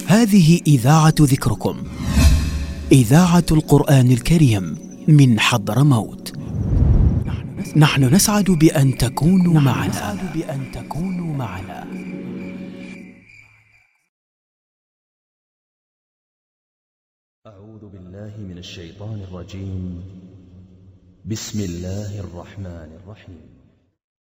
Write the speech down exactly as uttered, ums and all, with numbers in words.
هذه إذاعة ذكركم، إذاعة القرآن الكريم من حضرموت. نحن نسعد بأن تكونوا معنا. بأن تكونوا معنا. أعوذ بالله من الشيطان الرجيم. بسم الله الرحمن الرحيم.